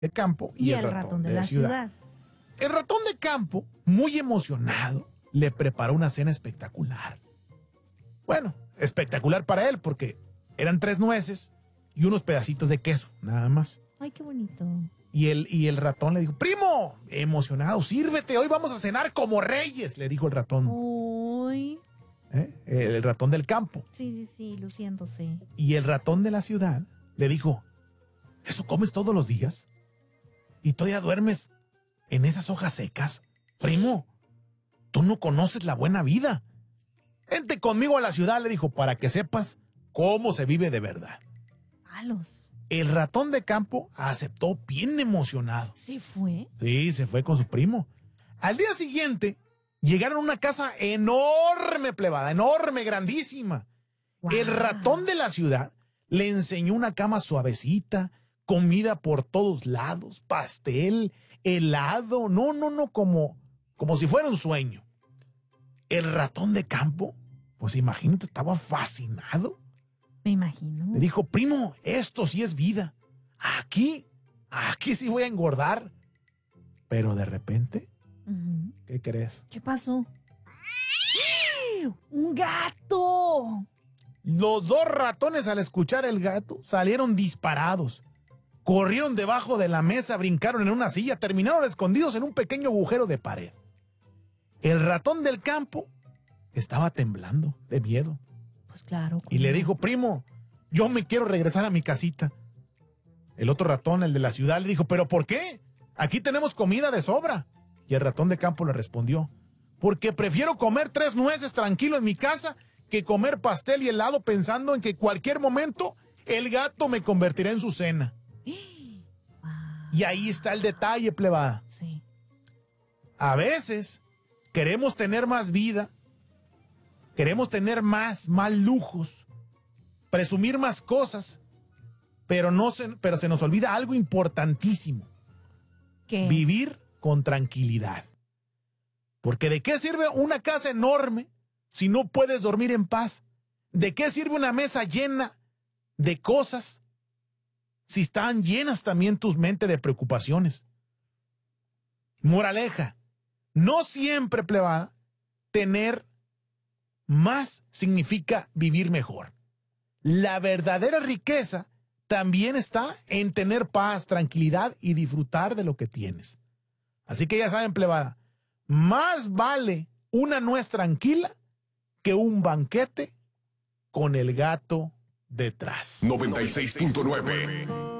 de campo y el ratón de la ciudad. El ratón de campo, muy emocionado, le preparó una cena espectacular. Bueno, espectacular para él porque eran 3 nueces y unos pedacitos de queso, nada más. Ay, qué bonito. Y el ratón le dijo, primo, emocionado, sírvete, hoy vamos a cenar como reyes, le dijo el ratón. Uy. El ratón del campo. Sí, luciéndose. Y el ratón de la ciudad le dijo, ¿eso comes todos los días? ¿Y todavía duermes en esas hojas secas? Primo, tú no conoces la buena vida. Vente conmigo a la ciudad, le dijo, para que sepas cómo se vive de verdad. Malos. El ratón de campo aceptó bien emocionado. ¿Se fue? Sí, se fue con su primo. Al día siguiente, llegaron a una casa enorme, plebada, enorme, grandísima. Wow. El ratón de la ciudad le enseñó una cama suavecita, comida por todos lados, pastel, helado, como si fuera un sueño. El ratón de campo, pues imagínate, estaba fascinado. Me imagino. Le dijo, primo, esto sí es vida. Aquí sí voy a engordar. Pero de repente, ¿qué crees? ¿Qué pasó? ¡Un gato! Los 2 ratones, al escuchar el gato, salieron disparados. Corrieron debajo de la mesa, brincaron en una silla, terminaron escondidos en un pequeño agujero de pared. El ratón del campo estaba temblando de miedo. Pues claro. Y le dijo, primo, yo me quiero regresar a mi casita. El otro ratón, el de la ciudad, le dijo, ¿pero por qué? Aquí tenemos comida de sobra. Y el ratón de campo le respondió, porque prefiero comer 3 nueces tranquilo en mi casa que comer pastel y helado pensando en que cualquier momento el gato me convertirá en su cena. Y ahí está el detalle, plebada. Sí. A veces queremos tener más vida, queremos tener más lujos, presumir más cosas, pero se nos olvida algo importantísimo. ¿Qué? Vivir con tranquilidad. Porque ¿de qué sirve una casa enorme si no puedes dormir en paz? ¿De qué sirve una mesa llena de cosas si están llenas también tus mentes de preocupaciones? Moraleja, no siempre, plebada, tener más significa vivir mejor. La verdadera riqueza también está en tener paz, tranquilidad y disfrutar de lo que tienes. Así que ya saben, plebada, más vale una nuez tranquila que un banquete con el gato detrás. 96.9